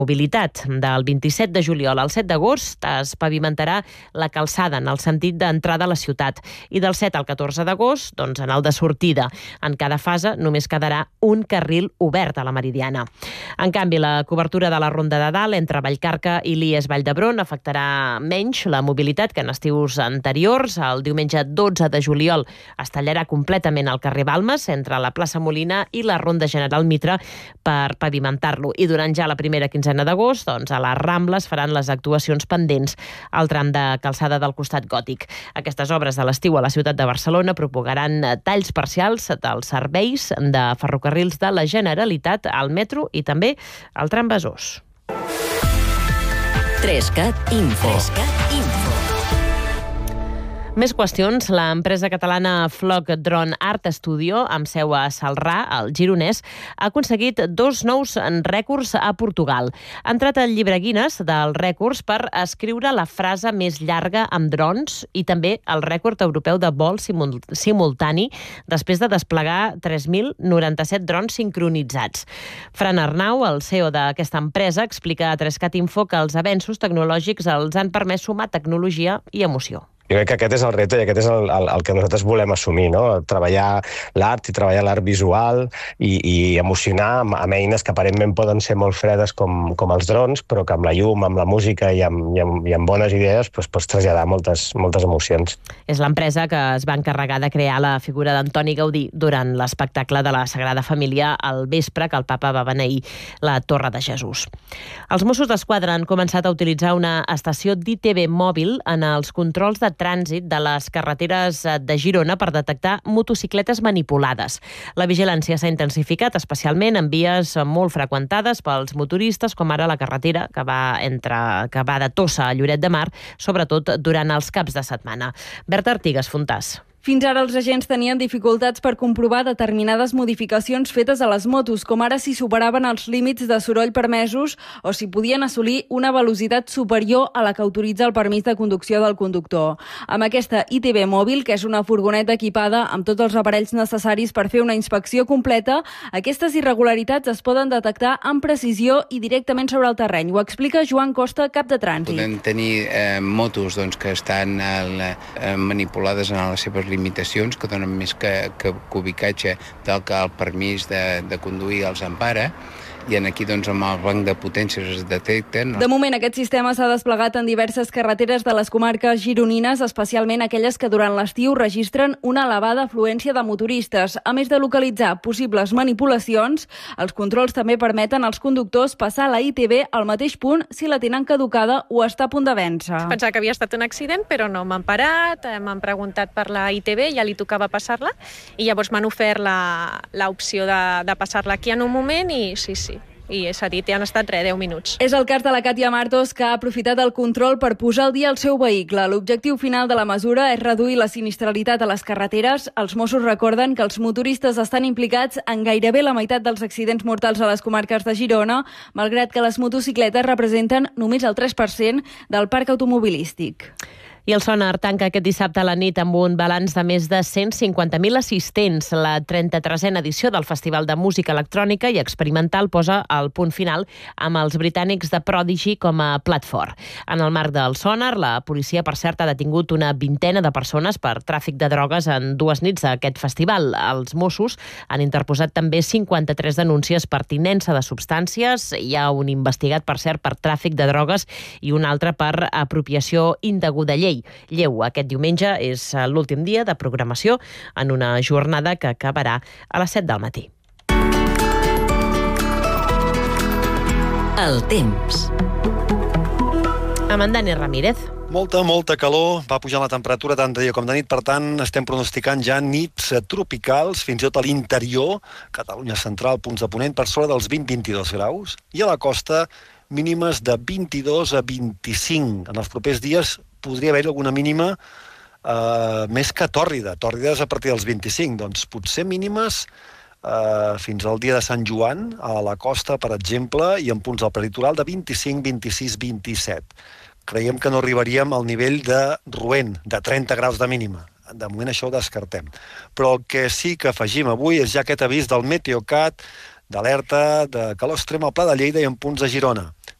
mobilitat. Del 27 de juliol al 7 d'agost es pavimentarà la calçada en el sentit d'entrada a la ciutat i del 7 al 14 d'agost, doncs, en el de sortida. En cada fase només quedarà un carril obert a la Meridiana. En canvi, la cobertura de la Ronda de Dalt entre Vallcarca i l'IES Vall d'Hebron afectarà menys la mobilitat que en estius anteriors. El diumenge 12 de juliol es tallarà completament el carrer Balmes entre la plaça Molina i la Ronda General Mitra per pavimentar-lo. I durant ja la primera quinzena d'agost, doncs, a les Rambles faran les actuacions pendents al tram de calçada del costat gòtic. Aquestes obres de l'estiu a la ciutat de Barcelona propagaran talls parcials dels serveis de ferrocarrils de la Generalitat al metro i també al tram Besòs. 3CAT Info. Més qüestions. L'empresa catalana Flock Drone Art Studio, amb seu a Celrà, al Gironès, ha aconseguit 2 nous rècords a Portugal. Ha entrat al llibre Guinness dels rècords per escriure la frase més llarga amb drons i també el rècord europeu de vol simultani després de desplegar 3.097 drons sincronitzats. Fran Arnau, el CEO d'aquesta empresa, explica a 3CAT Info que els avenços tecnològics els han permès sumar tecnologia i emoció. Jo crec que aquest és el repte i aquest és el que nosaltres volem assumir, no? Treballar l'art i treballar l'art visual i emocionar amb eines que aparentment poden ser molt fredes com els drons, però que amb la llum, amb la música i amb bones idees pots traslladar moltes emocions. És l'empresa que es va encarregar de crear la figura d'Antoni Gaudí durant l'espectacle de la Sagrada Família al vespre que el papa va beneir la Torre de Jesús. Els Mossos d'Esquadra han començat a utilitzar una estació d'ITV mòbil en els controls de trànsit de les carreteres de Girona per detectar motocicletes manipulades. La vigilància s'ha intensificat especialment en vies molt freqüentades pels motoristes, com ara la carretera que va de Tossa a Lloret de Mar, sobretot durant els caps de setmana. Berta Artigas, Fontàs. Fins ara els agents tenien dificultats per comprovar determinades modificacions fetes a les motos, com ara si superaven els límits de soroll permesos o si podien assolir una velocitat superior a la que autoritza el permís de conducció del conductor. Amb aquesta ITV mòbil, que és una furgoneta equipada amb tots els aparells necessaris per fer una inspecció completa, aquestes irregularitats es poden detectar amb precisió i directament sobre el terreny. Ho explica Joan Costa, cap de trànsit. Podem tenir motos que estan manipulades en les seves limitacions, que donen més que ubicatge del que el permís de conduir els empara, i aquí amb el banc de potències es detecten. De moment aquest sistema s'ha desplegat en diverses carreteres de les comarques gironines, especialment aquelles que durant l'estiu registren una elevada afluència de motoristes. A més de localitzar possibles manipulacions, els controls també permeten als conductors passar la ITV al mateix punt si la tenen caducada o està a punt de vèncer. Pensava que havia estat un accident, però no, m'han parat, m'han preguntat per la ITV, ja li tocava passar-la, i llavors m'han ofert l'opció de passar-la aquí en un moment i sí. I s'ha dit, ja han estat 10 minuts. És el cas de la Càtia Martos, que ha aprofitat el control per posar al dia el seu vehicle. L'objectiu final de la mesura és reduir la sinistralitat a les carreteres. Els Mossos recorden que els motoristes estan implicats en gairebé la meitat dels accidents mortals a les comarques de Girona, malgrat que les motocicletes representen només el 3% del parc automobilístic. I el Sonar tanca aquest dissabte a la nit amb un balanç de més de 150.000 assistents. La 33a edició del Festival de Música Electrònica i Experimental posa el punt final amb els britànics de Prodigy com a plat fort. En el marc del Sonar, la policia, per cert, ha detingut una vintena de persones per tràfic de drogues en 2 nits d'aquest festival. Els Mossos han interposat també 53 denúncies per tinença de substàncies. Hi ha un investigat, per cert, per tràfic de drogues i un altre per apropiació indeguda lleu. Aquest diumenge és l'últim dia de programació en una jornada que acabarà a les 7 del matí. El temps. Amb en Dani Ramírez. Molta calor, va pujar la temperatura tant de dia com de nit, per tant estem pronosticant ja nits tropicals, fins i tot a l'interior, Catalunya central, punts de ponent, per sobre dels 20-22 graus, i a la costa mínimes de 22 a 25. En els propers dies podria haver alguna mínima més que tòrrida. Tòrrides a partir dels 25, doncs potser mínimes fins al dia de Sant Joan, a la costa, per exemple, i en punts del peritoral de 25, 26, 27. Creiem que no arribaríem al nivell de Roent, de 30 graus de mínima. De moment això ho descartem. Però el que sí que afegim avui és ja aquest avís del Meteocat d'alerta de calor extrema al Pla de Lleida i en punts de Girona.